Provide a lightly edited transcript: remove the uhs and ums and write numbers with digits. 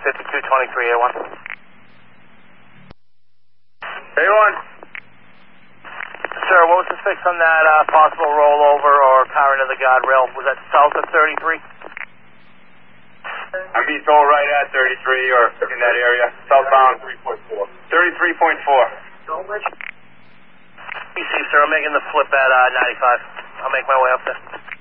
5223A1. A1. Sir, what was the fix on that possible rollover or car into the guardrail? Was that south of 33? I'm being told right at 33 or in that area. Southbound 33.4. 33.4. PC, sir, I'm making the flip at 95. I'll make my way up there.